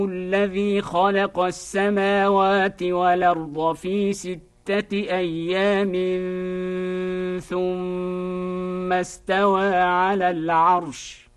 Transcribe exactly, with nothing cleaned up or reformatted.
الذي خلق السماوات والأرض في ستة أيام ثم استوى على العرش